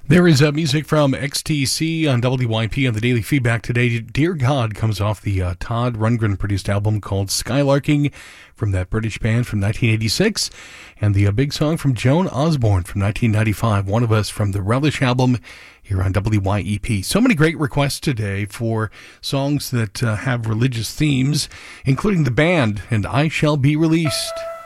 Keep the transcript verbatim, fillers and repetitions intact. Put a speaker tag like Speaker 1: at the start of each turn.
Speaker 1: There is uh, music from X T C on W Y P on the Daily Feedback today. Dear God comes off the uh, Todd Rundgren-produced album called Skylarking from that British band from nineteen eighty-six. And the uh, big song from Joan Osborne from nineteen ninety-five, One of Us from the Relish album here on W Y E P. So many great requests today for songs that uh, have religious themes, including the band and I Shall Be Released.